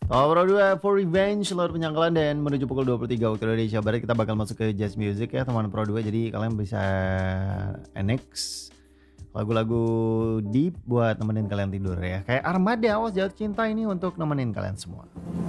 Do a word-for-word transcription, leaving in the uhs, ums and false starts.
Top Pro dua For Revenge, Luar Penyangkalan, dan menuju pukul dua puluh tiga waktu Indonesia Barat kita bakal masuk ke Jazz Music ya teman Pro dua. Jadi kalian bisa N X lagu-lagu deep buat nemenin kalian tidur ya. Kayak Armada, Awas Jatuh Cinta ini untuk nemenin kalian semua.